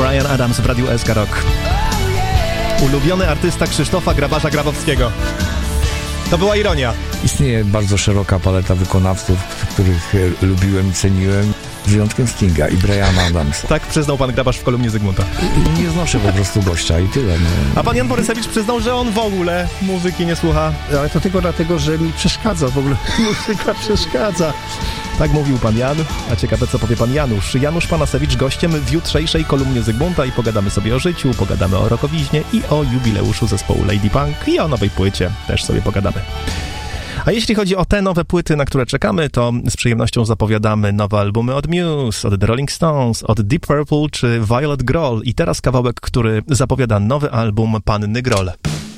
Bryan Adams w Radiu SK Rock. Ulubiony artysta Krzysztofa Grabarza-Grabowskiego. To była ironia. Istnieje bardzo szeroka paleta wykonawców, których lubiłem i ceniłem, z wyjątkiem Stinga i Bryana Adamsa. Tak przyznał pan Grabarz w kolumnie Zygmunta. Nie znoszę po prostu gościa i tyle. No. A pan Jan Borysewicz przyznał, że on w ogóle muzyki nie słucha. Ale to tylko dlatego, że mi przeszkadza w ogóle. Muzyka przeszkadza. Tak mówił pan Jan, a ciekawe co powie pan Janusz. Janusz Panasewicz gościem w jutrzejszej kolumnie Zygmunta i pogadamy sobie o życiu, pogadamy o rockowiźnie i o jubileuszu zespołu Lady Punk i o nowej płycie też sobie pogadamy. A jeśli chodzi o te nowe płyty, na które czekamy, to z przyjemnością zapowiadamy nowe albumy od Muse, od The Rolling Stones, od Deep Purple czy Violet Grohl i teraz kawałek, który zapowiada nowy album Panny Grohl.